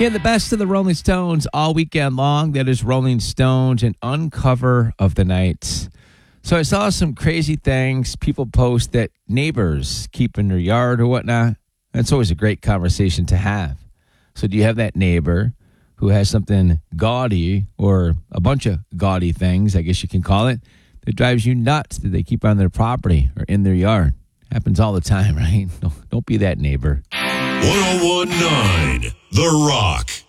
Yeah, the best of the Rolling Stones all weekend long. That is Rolling Stones and Uncover of the Night. So I saw some crazy things people post that neighbors keep in their yard or whatnot. That's always a great conversation to have. So do you have that neighbor who has something gaudy or a bunch of gaudy things, I guess you can call it, that drives you nuts that they keep on their property or in their yard? Happens all the time, right? Don't be that neighbor. 1019 The Rock.